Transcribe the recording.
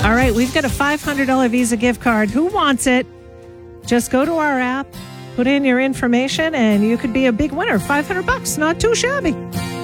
All right, we've got a $500 Visa gift card. Who wants it? Just go to our app, put in your information, and you could be a big winner. $500, not too shabby.